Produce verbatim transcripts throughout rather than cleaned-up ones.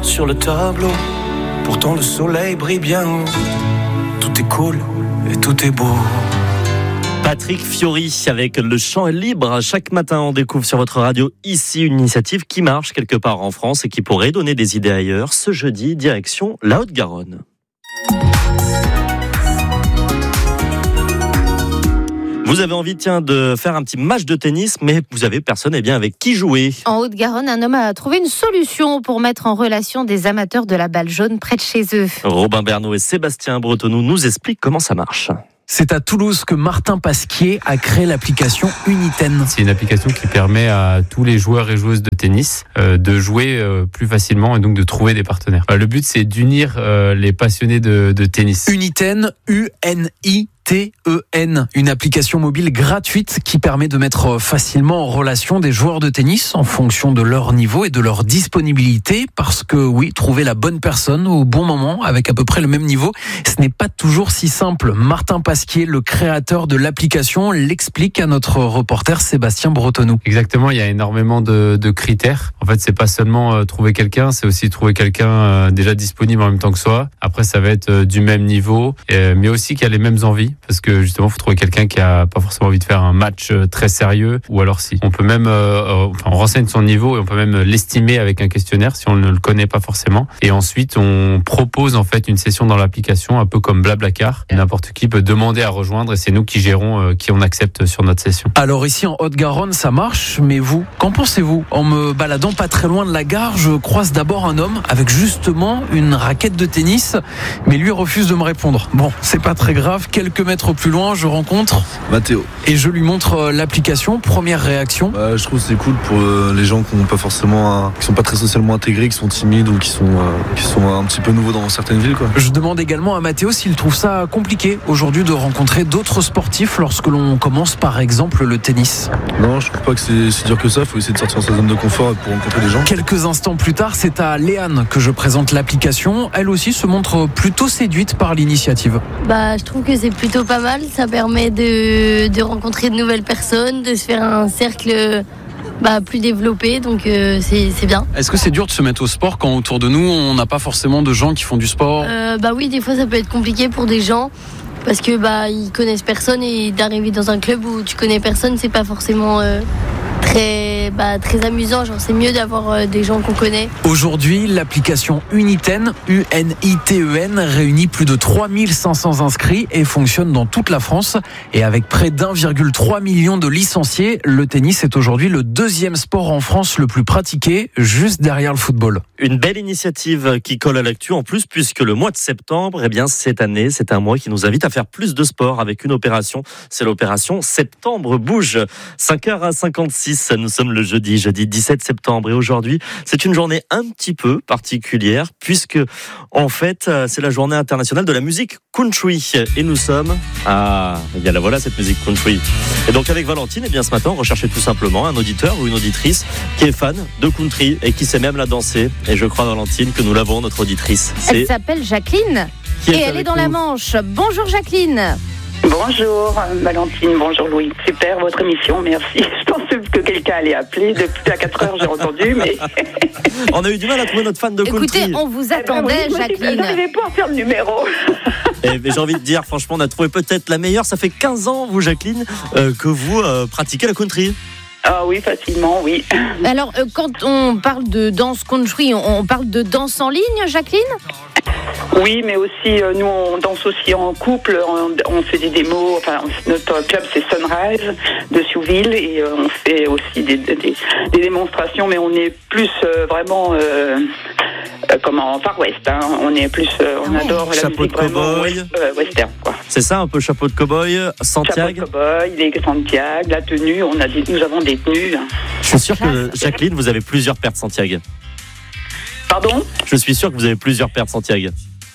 sur le tableau. Pourtant le soleil brille bien haut. Tout est cool et tout est beau. Patrick Fiori avec Le Chant est libre. Chaque matin, on découvre sur votre radio ici une initiative qui marche quelque part en France et qui pourrait donner des idées ailleurs. Ce jeudi, direction la Haute-Garonne. Vous avez envie, tiens, de faire un petit match de tennis, mais vous avez personne eh bien, avec qui jouer. En Haute-Garonne, un homme a trouvé une solution pour mettre en relation des amateurs de la balle jaune près de chez eux. Robin Bernot et Sébastien Bretonneau nous expliquent comment ça marche. C'est à Toulouse que Martin Pasquier a créé l'application Uniten. C'est une application qui permet à tous les joueurs et joueuses de tennis euh, de jouer euh, plus facilement et donc de trouver des partenaires. Euh, le but, c'est d'unir euh, les passionnés de, de tennis. Uniten, U N I T E N, une application mobile gratuite qui permet de mettre facilement en relation des joueurs de tennis en fonction de leur niveau et de leur disponibilité, parce que oui, trouver la bonne personne au bon moment avec à peu près le même niveau, ce n'est pas toujours si simple. Martin Pasquier, le créateur de l'application, l'explique à notre reporter Sébastien Bretonneau. Exactement, il y a énormément de, de critères. En fait, c'est pas seulement euh, trouver quelqu'un, c'est aussi trouver quelqu'un euh, déjà disponible en même temps que soi. Après, ça va être euh, du même niveau, euh, mais aussi qui a les mêmes envies. Parce que justement, il faut trouver quelqu'un qui a pas forcément envie de faire un match très sérieux, ou alors si. On peut même, euh, enfin, on renseigne son niveau et on peut même l'estimer avec un questionnaire si on ne le connaît pas forcément. Et ensuite, on propose en fait une session dans l'application, un peu comme Blablacar. N'importe qui peut demander à rejoindre et c'est nous qui gérons euh, qui on accepte sur notre session. Alors ici en Haute-Garonne, ça marche, mais vous, qu'en pensez-vous ? En me baladant pas très loin de la gare, je croise d'abord un homme avec justement une raquette de tennis, mais lui refuse de me répondre. Bon, c'est pas très grave, quelques mètres plus loin, je rencontre Mathéo et je lui montre l'application. Première réaction. Bah, je trouve que c'est cool pour euh, les gens qui n'ont pas forcément, un, qui sont pas très socialement intégrés, qui sont timides ou qui sont, euh, qui sont un petit peu nouveaux dans certaines villes, quoi. Je demande également à Mathéo s'il trouve ça compliqué aujourd'hui de rencontrer d'autres sportifs lorsque l'on commence par exemple le tennis. Non, je trouve pas que c'est si dur que ça. Il faut essayer de sortir de sa zone de confort pour rencontrer des gens. Quelques instants plus tard, c'est à Léane que je présente l'application. Elle aussi se montre plutôt séduite par l'initiative. Bah, je trouve que c'est plutôt pas mal. Ça permet de, de rencontrer de nouvelles personnes, de se faire un cercle bah, plus développé, donc euh, c'est, c'est bien. Est-ce que c'est dur de se mettre au sport quand autour de nous, on n'a pas forcément de gens qui font du sport ? euh, Bah oui, des fois ça peut être compliqué pour des gens, parce que bah, ils connaissent personne et d'arriver dans un club où tu connais personne, c'est pas forcément... Euh, Très, bah, très amusant, genre c'est mieux d'avoir euh, des gens qu'on connaît. Aujourd'hui, l'application Uniten, U N I T E N, réunit plus de trois mille cinq cents inscrits et fonctionne dans toute la France. Et avec près d'un virgule trois million de licenciés, le tennis est aujourd'hui le deuxième sport en France le plus pratiqué, juste derrière le football. Une belle initiative qui colle à l'actu en plus, puisque le mois de septembre, eh bien, cette année, c'est un mois qui nous invite à faire plus de sport avec une opération. C'est l'opération Septembre Bouge. cinq heures cinquante-six. Nous sommes le jeudi, jeudi dix-sept septembre. Et aujourd'hui, c'est une journée un petit peu particulière puisque, en fait, c'est la journée internationale de la musique country. Et nous sommes... Ah, il y a la voilà, cette musique country. Et donc, avec Valentine, eh bien, ce matin, on recherchait tout simplement un auditeur ou une auditrice qui est fan de country et qui sait même la danser. Et je crois, Valentine, que nous l'avons, notre auditrice. C'est... Elle s'appelle Jacqueline. Et elle est dans nous. La Manche. Bonjour, Jacqueline. Bonjour Valentine, bonjour Louis. Super votre émission, merci. Je pensais que quelqu'un allait appeler. Depuis à quatre heures, j'ai entendu, mais... On a eu du mal à trouver notre fan de country. Écoutez, on vous attendait, moi, Jacqueline. Je n'arrivais pas à faire le numéro. Et j'ai envie de dire, franchement, on a trouvé peut-être la meilleure. Ça fait quinze ans, vous, Jacqueline, euh, que vous euh, pratiquez la country. Ah oui, facilement, oui. Alors, euh, quand on parle de danse country, on, on parle de danse en ligne, Jacqueline ? Oui, mais aussi, euh, nous, on danse aussi en couple, on, on fait des démos, enfin, notre club, c'est Sunrise de Siouville, et euh, on fait aussi des, des, des démonstrations, mais on est plus euh, vraiment, euh, euh, comment, Far West, hein. On est plus, euh, on adore la chapeau musique de cow-boy. Euh, western, quoi. C'est ça, un peu chapeau de cow-boy, Santiago. Chapeau de cow-boy, les Santiago, la tenue, on a des, nous avons des tenues. Je suis sûr que, Jacqueline, vous avez plusieurs paires de Santiago. Pardon ? Je suis sûr que vous avez plusieurs paires de Santiago.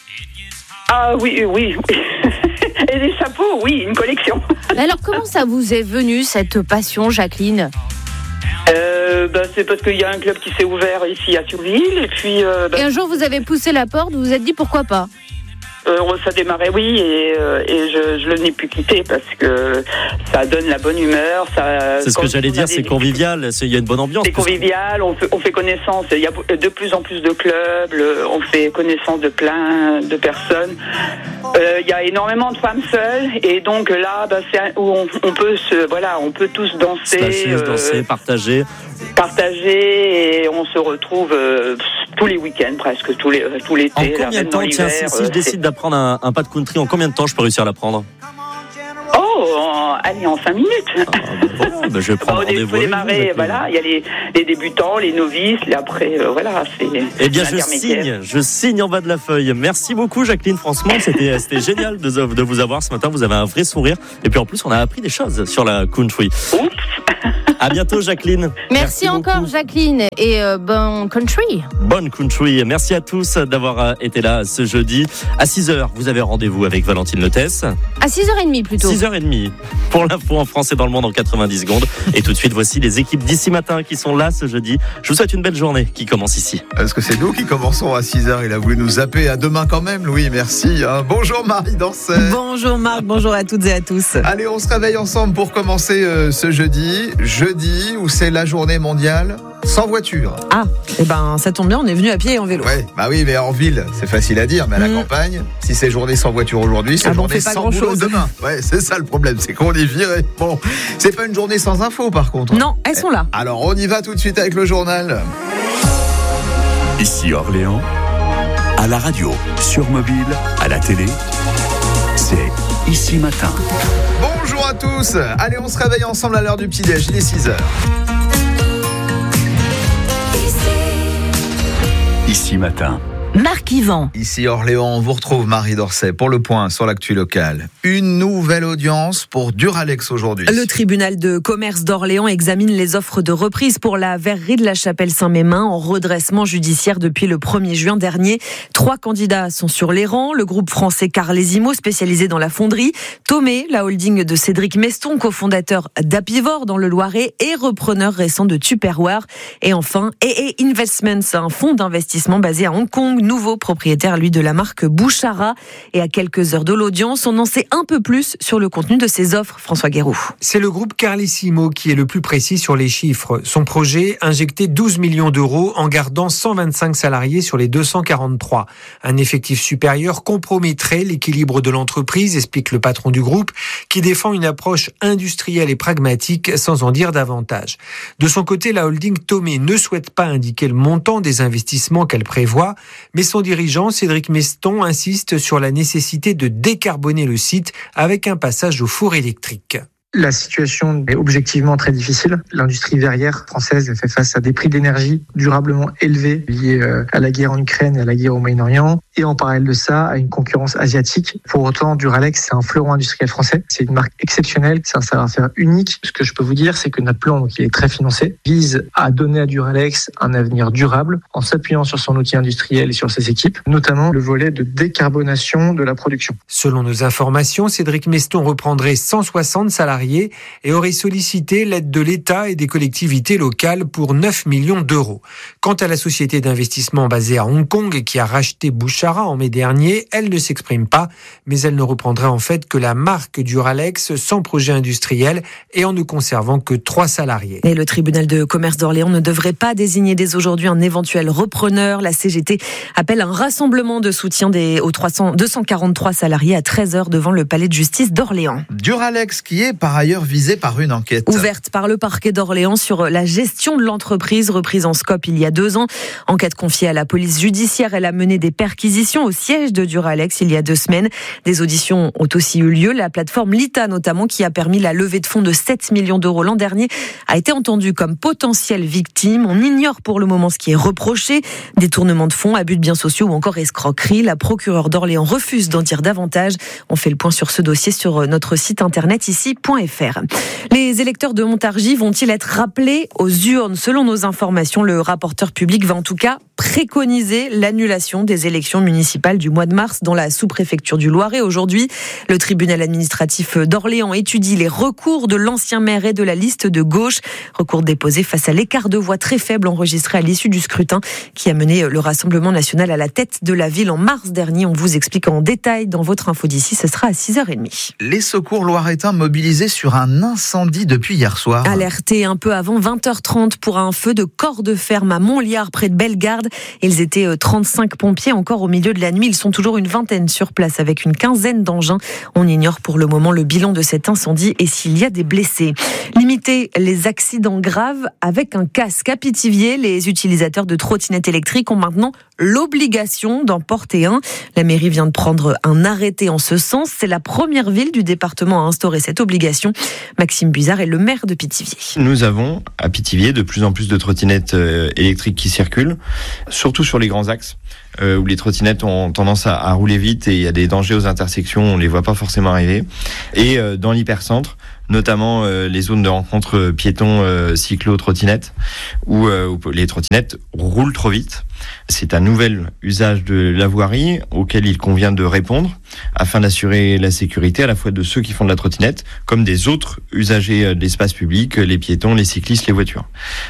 Ah oui, oui, oui. Et des chapeaux, oui, une collection. Alors, comment ça vous est venu, cette passion, Jacqueline ? euh, bah, C'est parce qu'il y a un club qui s'est ouvert ici à Siouville. Et puis. Euh, bah... Et un jour, vous avez poussé la porte, vous vous êtes dit pourquoi pas ? euh, ça démarrait, oui, et, euh, et je, je le n'ai plus quitté parce que ça donne la bonne humeur. Ça, c'est ce que j'allais dire, c'est convivial, il y a une bonne ambiance. C'est convivial, on fait, on fait connaissance. Il y a de plus en plus de clubs, le, on fait connaissance de plein de personnes. Euh, il y a énormément de femmes seules, et donc là, bah, c'est où on, on peut se, voilà, on peut tous danser, Slasher, euh, danser, partager. Partager, et on se retrouve euh, tous les week-ends, presque tous les tout l'été. En combien de temps, tiens, si, si je décide d'apprendre un, un pas de country, en combien de temps je peux réussir à l'apprendre? Oh, en, allez, en cinq minutes. Ah, bah voilà, bah je vais prendre bah, rendez-vous. Il faut démarrer, voilà, il y a les, les débutants, les novices, et après, euh, voilà, c'est. Eh bien, je signe, je signe en bas de la feuille. Merci beaucoup, Jacqueline. Franchement, c'était, c'était génial de, de vous avoir ce matin. Vous avez un vrai sourire. Et puis, en plus, on a appris des choses sur la country. Oups. À bientôt, Jacqueline. Merci, Merci encore, beaucoup. Jacqueline, et euh, bon country. Bonne country. Merci à tous d'avoir été là ce jeudi. À six heures, vous avez rendez-vous avec Valentine Lotès. À six heures trente plutôt. six heures trente pour l'info en France et dans le monde en quatre-vingt-dix secondes. Et tout de suite, voici les équipes d'ici matin qui sont là ce jeudi. Je vous souhaite une belle journée qui commence ici. Est-ce que c'est nous qui commençons à six heures? Il a voulu nous zapper. À demain quand même, Louis. Merci. Bonjour Marie Dorcet. Bonjour Marc. Bonjour à toutes et à tous. Allez, on se réveille ensemble pour commencer euh, ce jeudi. Jeudi où c'est la journée mondiale sans voiture. Ah, et eh ben ça tombe bien, on est venu à pied et en vélo. Ouais, bah oui, mais en ville, c'est facile à dire, mais à mmh. la campagne, si c'est journée sans voiture aujourd'hui, c'est ah journée bon, sans boulot demain. Ouais, c'est ça le problème, c'est qu'on est viré. Bon, c'est pas une journée sans infos par contre. Non, elles sont là. Alors on y va tout de suite avec le journal. Ici Orléans, à la radio, sur mobile, à la télé, c'est Ici Matin. Bonjour à tous. Allez, on se réveille ensemble à l'heure du petit-déj, il est six heures. Ici Matin. Marc Yvan. Ici Orléans, on vous retrouve Marie Dorcet pour le point sur l'actu locale. Une nouvelle audience pour Duralex aujourd'hui. Le tribunal de commerce d'Orléans examine les offres de reprise pour la verrerie de la Chapelle-Saint-Mémin en redressement judiciaire depuis le premier juin dernier. Trois candidats sont sur les rangs. Le groupe français Carlesimo, spécialisé dans la fonderie. Tomé, la holding de Cédric Meston, cofondateur d'Apivore dans le Loiret et repreneur récent de Tupperware. Et enfin, A A Investments, un fonds d'investissement basé à Hong Kong, nouveau propriétaire, lui, de la marque Bouchara. Et à quelques heures de l'audience, on en sait un peu plus sur le contenu de ses offres. François Guéroux. C'est le groupe Carlesimo qui est le plus précis sur les chiffres. Son projet, injecter douze millions d'euros en gardant cent vingt-cinq salariés sur les deux cent quarante-trois. Un effectif supérieur compromettrait l'équilibre de l'entreprise, explique le patron du groupe, qui défend une approche industrielle et pragmatique sans en dire davantage. De son côté, la holding Tomé ne souhaite pas indiquer le montant des investissements qu'elle prévoit, mais son dirigeant, Cédric Meston, insiste sur la nécessité de décarboner le site avec un passage au four électrique. La situation est objectivement très difficile. L'industrie verrière française fait face à des prix d'énergie durablement élevés liés à la guerre en Ukraine et à la guerre au Moyen-Orient. Et en parallèle de ça, à une concurrence asiatique. Pour autant, Duralex, c'est un fleuron industriel français. C'est une marque exceptionnelle, c'est un savoir-faire unique. Ce que je peux vous dire, c'est que notre plan, qui est très financé, vise à donner à Duralex un avenir durable en s'appuyant sur son outil industriel et sur ses équipes, notamment le volet de décarbonation de la production. Selon nos informations, Cédric Meston reprendrait cent soixante salariés et aurait sollicité l'aide de l'État et des collectivités locales pour neuf millions d'euros. Quant à la société d'investissement basée à Hong Kong qui a racheté Bouchara en mai dernier, elle ne s'exprime pas, mais elle ne reprendrait en fait que la marque Duralex sans projet industriel et en ne conservant que trois salariés. Et le tribunal de commerce d'Orléans ne devrait pas désigner dès aujourd'hui un éventuel repreneur. La C G T appelle un rassemblement de soutien des, aux trois cents, deux cent quarante-trois salariés à treize heures devant le palais de justice d'Orléans. Duralex qui est par ailleurs visé par une enquête. Ouverte par le parquet d'Orléans sur la gestion de l'entreprise reprise en scope il y a deux ans. Enquête confiée à la police judiciaire. Elle a mené des perquisitions au siège de Duralex il y a deux semaines. Des auditions ont aussi eu lieu. La plateforme Lita notamment, qui a permis la levée de fonds de sept millions d'euros l'an dernier, a été entendue comme potentielle victime. On ignore pour le moment ce qui est reproché. Détournement de fonds, abus de biens sociaux ou encore escroquerie. La procureure d'Orléans refuse d'en dire davantage. On fait le point sur ce dossier sur notre site internet ici point f r. Les électeurs de Montargis vont-ils être rappelés aux urnes? Selon nos informations, le rapporteur public va en tout cas préconisé l'annulation des élections municipales du mois de mars dans la sous-préfecture du Loiret. Aujourd'hui, le tribunal administratif d'Orléans étudie les recours de l'ancien maire et de la liste de gauche. Recours déposé face à l'écart de voix très faible enregistré à l'issue du scrutin qui a mené le Rassemblement national à la tête de la ville en mars dernier. On vous explique en détail dans votre info d'ici. Ce sera à six heures trente. Les secours loiretains mobilisés sur un incendie depuis hier soir. Alertés un peu avant vingt heures trente pour un feu de corps de ferme à Montliard près de Bellegarde. Ils étaient trente-cinq pompiers encore au milieu de la nuit. Ils sont toujours une vingtaine sur place avec une quinzaine d'engins. On ignore pour le moment le bilan de cet incendie et s'il y a des blessés. Limiter les accidents graves avec un casque. À Pithiviers, les utilisateurs de trottinettes électriques ont maintenant l'obligation d'en porter un. La mairie vient de prendre un arrêté en ce sens. C'est la première ville du département à instaurer cette obligation. Maxime Buzard est le maire de Pithiviers. Nous avons à Pithiviers de plus en plus de trottinettes électriques qui circulent, surtout sur les grands axes euh, où les trottinettes ont tendance à, à rouler vite et il y a des dangers aux intersections, on les voit pas forcément arriver. Et euh, dans l'hypercentre, notamment euh, les zones de rencontre piétons, euh, cyclo, trottinettes, où, euh, où les trottinettes roulent trop vite. C'est un nouvel usage de la voirie auquel il convient de répondre afin d'assurer la sécurité à la fois de ceux qui font de la trottinette comme des autres usagers de l'espace public, les piétons, les cyclistes, les voitures.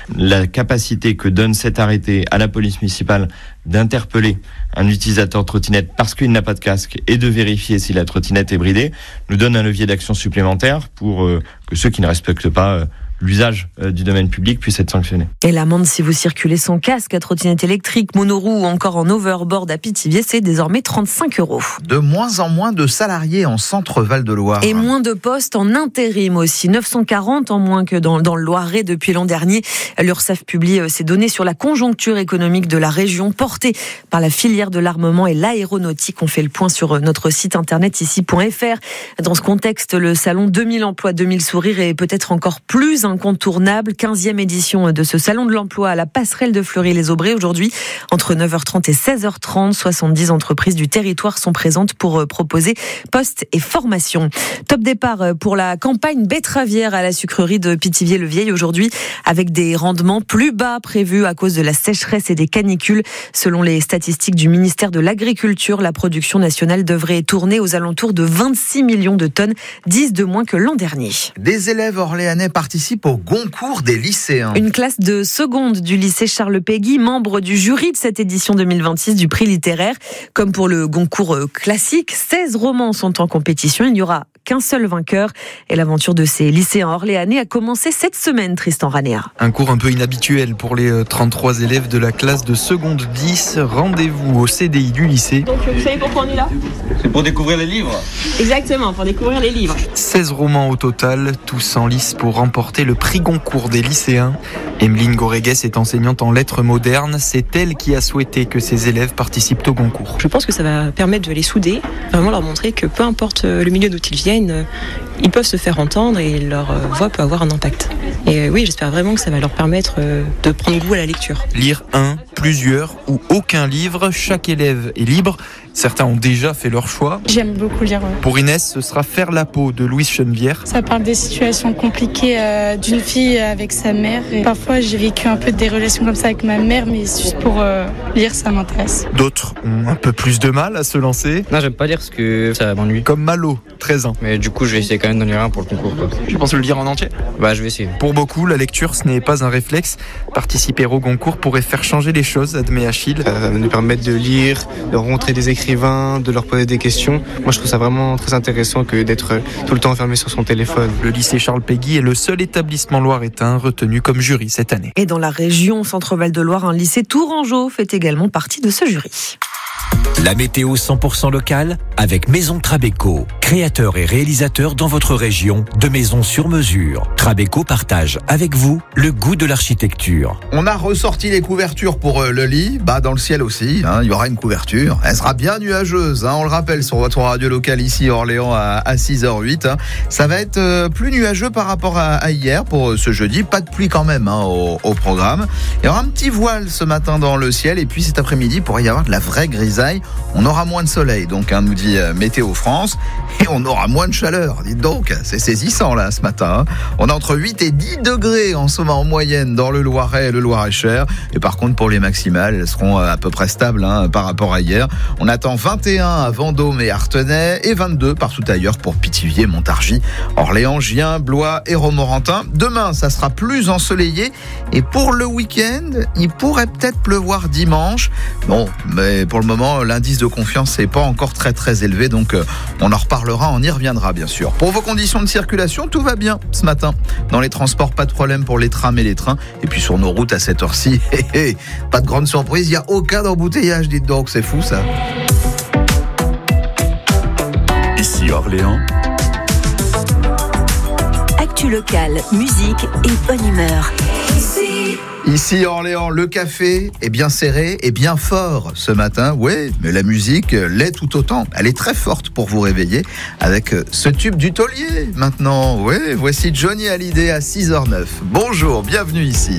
La capacité que donne cet arrêté à la police municipale d'interpeller un utilisateur de trottinette parce qu'il n'a pas de casque et de vérifier si la trottinette est bridée nous donne un levier d'action supplémentaire pour euh, que ceux qui ne respectent pas euh, l'usage du domaine public puisse être sanctionné. Et l'amende si vous circulez sans casque à trottinette électrique, monoroue ou encore en overboard à Pithiviers, c'est désormais trente-cinq euros. De moins en moins de salariés en centre Val-de-Loire. Et moins de postes en intérim aussi, neuf cent quarante en moins que dans, dans le Loiret depuis l'an dernier. L'Ursaf publie ses données sur la conjoncture économique de la région portée par la filière de l'armement et l'aéronautique. On fait le point sur notre site internet ici point f r. Dans ce contexte, le salon deux mille emplois, deux mille sourires est peut-être encore plus incontournable. quinzième édition de ce salon de l'emploi à la passerelle de Fleury-les-Aubrais. Aujourd'hui, entre neuf heures trente et seize heures trente, soixante-dix entreprises du territoire sont présentes pour proposer postes et formations. Top départ pour la campagne betteravière à la sucrerie de Pithiviers-le-Vieil aujourd'hui, avec des rendements plus bas prévus à cause de la sécheresse et des canicules. Selon les statistiques du ministère de l'Agriculture, la production nationale devrait tourner aux alentours de vingt-six millions de tonnes, dix de moins que l'an dernier. Des élèves orléanais participent au Goncourt des lycéens. Une classe de seconde du lycée Charles Péguy, membre du jury de cette édition deux mille vingt-six du prix littéraire. Comme pour le Goncourt classique, seize romans sont en compétition. Il n'y aura qu'un seul vainqueur. Et l'aventure de ces lycéens orléanais a commencé cette semaine, Tristan Ranéa. Un cours un peu inhabituel pour les trente-trois élèves de la classe de seconde dix. Rendez-vous au C D I du lycée. Donc vous savez pourquoi on est là ? C'est pour découvrir les livres. Exactement, pour découvrir les livres. seize romans au total, tous en lice pour remporter le prix Goncourt des lycéens. Emeline Goregues est enseignante en lettres modernes. C'est elle qui a souhaité que ses élèves participent au Goncourt. Je pense que ça va permettre de les souder, vraiment leur montrer que peu importe le milieu d'où ils viennent, ils peuvent se faire entendre et leur voix peut avoir un impact. Et oui, j'espère vraiment que ça va leur permettre de prendre goût à la lecture. Lire un, plusieurs ou aucun livre, chaque élève est libre. Certains ont déjà fait leur choix. J'aime beaucoup lire. Ouais. Pour Inès, ce sera Faire la peau de Louise Chenevière. Ça parle des situations compliquées euh, d'une fille avec sa mère. Et parfois, j'ai vécu un peu des relations comme ça avec ma mère, mais juste pour euh, lire, ça m'intéresse. D'autres ont un peu plus de mal à se lancer. Non, j'aime pas lire parce que ça m'ennuie. Comme Malo, treize ans. Mais du coup, je vais essayer quand même d'en lire un pour le concours. Quoi. Tu penses le lire en entier ? Bah, je vais essayer. Pour beaucoup, la lecture, ce n'est pas un réflexe. Participer au Goncourt pourrait faire changer les choses, admet Achille. Ça va nous permettre de lire, de rencontrer des écrivains, de leur poser des questions. Moi, je trouve ça vraiment très intéressant que d'être tout le temps enfermé sur son téléphone. Le lycée Charles Péguy est le seul établissement loiretain retenu comme jury cette année. Et dans la région Centre-Val de Loire, un lycée Tourangeau fait également partie de ce jury. La météo cent pour cent locale avec Maison Trabeco, créateur et réalisateur dans votre région de maisons sur mesure. Trabeco partage avec vous le goût de l'architecture. On a ressorti les couvertures pour le lit, bah dans le ciel aussi, hein, il y aura une couverture. Elle sera bien nuageuse, hein, on le rappelle sur votre radio locale ici Orléans à, à six heures huit. Hein. Ça va être euh, plus nuageux par rapport à, à hier pour ce jeudi. Pas de pluie quand même hein, au, au programme. Il y aura un petit voile ce matin dans le ciel et puis cet après-midi il pourrait y avoir de la vraie grisaille grisaille. On aura moins de soleil, donc, hein, nous dit euh, Météo France. Et on aura moins de chaleur. Dites donc, c'est saisissant là ce matin. Hein. On a entre huit et dix degrés en ce moment en moyenne dans le Loiret et le Loir-et-Cher. Et par contre, pour les maximales, elles seront à peu près stables hein, par rapport à hier. On attend vingt et un à Vendôme et Artenay et vingt-deux partout ailleurs pour Pithiviers, Montargis, Orléans, Gien, Blois et Romorantin. Demain, ça sera plus ensoleillé. Et pour le week-end, il pourrait peut-être pleuvoir dimanche. Bon, mais pour le moment, l'indice de confiance n'est pas encore très très élevé. Donc, on en reparlera. On y reviendra bien sûr. Pour vos conditions de circulation, tout va bien ce matin. Dans les transports, pas de problème pour les trams et les trains. Et puis sur nos routes à cette heure-ci, pas de grande surprise, il n'y a aucun embouteillage, dites donc, c'est fou ça. Ici Orléans. Actu locale, musique et bonne humeur. Ici. Ici Orléans, le café est bien serré et bien fort ce matin. Oui, mais la musique l'est tout autant. Elle est très forte pour vous réveiller avec ce tube du taulier. Maintenant, oui, voici Johnny Hallyday à six heures zéro neuf. Bonjour, bienvenue ici.